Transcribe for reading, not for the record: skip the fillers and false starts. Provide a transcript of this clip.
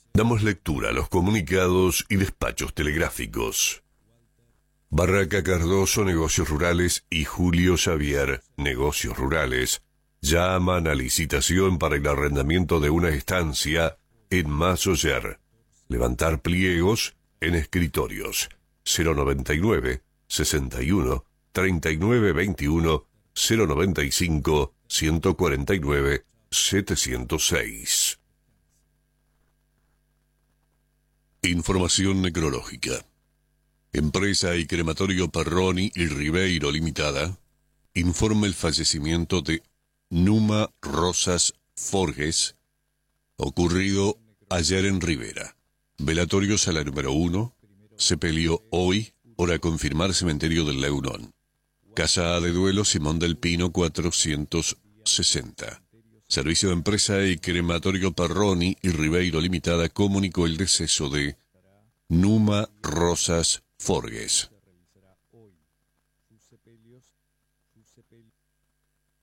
Damos lectura a los comunicados y despachos telegráficos. Barraca Cardoso, Negocios Rurales, y Julio Xavier, Negocios Rurales, llaman a licitación para el arrendamiento de una estancia en Masoyer. Levantar pliegos en escritorios. 099 61 39 21 095 149 706. Información necrológica. Empresa y Crematorio Perroni y Ribeiro Limitada informa el fallecimiento de Numa Rosas Forges, ocurrido ayer en Rivera. Velatorio Sala número 1, sepelio hoy, hora confirmar Cementerio del Leunón. Casa de Duelo Simón del Pino 460. Servicio de Empresa y Crematorio Perroni y Ribeiro Limitada comunicó el deceso de Numa Rosas Forges.